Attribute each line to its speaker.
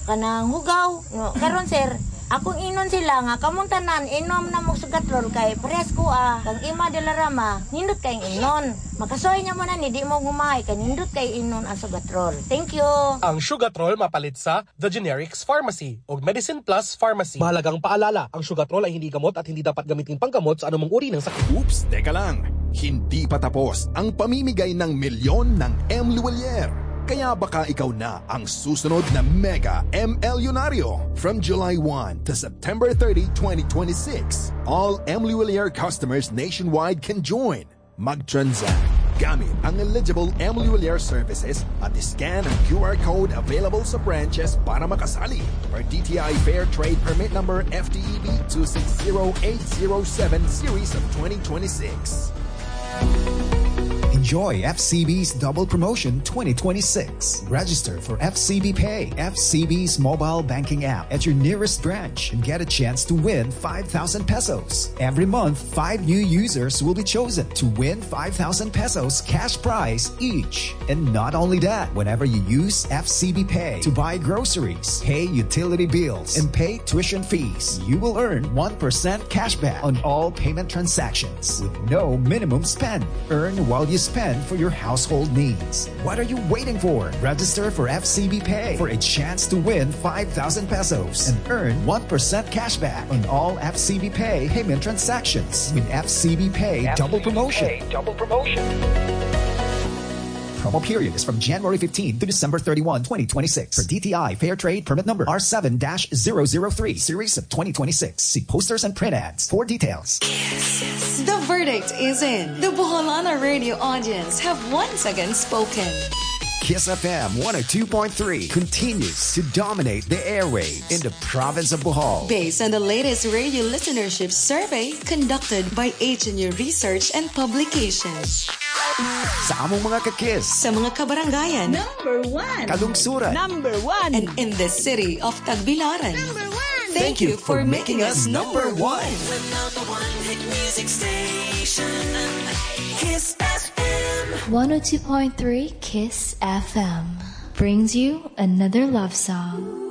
Speaker 1: kanang hugaw. No, karon sir, akong inon sila nga kamong tanan inom na mo sugatrol kay pares ko kang ima de la Rama nindot kay inon. Makasoy nya mo na ni di mo humay kay nindot kay inon ang sugatrol. Thank you.
Speaker 2: Ang Sugatrol mapalit sa The Generics Pharmacy o Medicine Plus Pharmacy. Mahalagang paalala, ang Sugatrol ay hindi gamot at hindi dapat gamitin panggamot sa anumang uri ng sakit.
Speaker 3: Oops, teka lang. Hindi pa tapos ang pamimigay ng milyon ng M. Luwalier. Kaya baka ikaw na ang susunod na Mega MLyonaryo. From July 1 to September 30, 2026, all M. Luwalier customers nationwide can join. Mag-transact gamit ang eligible M. Luwalier services at scan ang QR code available sa branches para makasali. For DTI Fair Trade Permit Number FTEB 260807 Series of 2026.
Speaker 4: Enjoy FCB's Double Promotion 2026. Register for FCB Pay, FCB's mobile banking app at your nearest branch and get a chance to win 5,000 pesos. Every month, 5 new users will be chosen to win 5,000 pesos cash prize each. And not only that, whenever you use FCB Pay to buy groceries, pay utility bills, and pay tuition fees, you will earn 1% cashback on all payment transactions with no minimum spend. Earn while you spend for your household needs. What are you waiting for? Register for FCB Pay for a chance to win 5,000 pesos and earn 1% cashback on all FCB Pay payment transactions with FCB Pay Double Promotion. Promo period is from January 15 to December 31, 2026. For DTI Fair Trade Permit Number R7-003 Series of 2026. See posters and print ads for details.
Speaker 5: The verdict is in. The Boholana radio audience have once again spoken.
Speaker 4: Kiss FM 102.3 continues to dominate the airwaves in the province of Bohol.
Speaker 5: Based on the latest radio listenership survey conducted by HNU Research and Publications.
Speaker 4: Sa among mga kakis.
Speaker 5: Sa mga kabarangayan.
Speaker 6: Number 1.
Speaker 4: Kalungsuran.
Speaker 6: Number 1.
Speaker 5: And in the city of Tagbilaran.
Speaker 6: Number 1.
Speaker 5: Thank you for making us number 1.
Speaker 7: Number 1 hit music station. Kiss FM.
Speaker 8: 102.3 Kiss FM brings you another love song.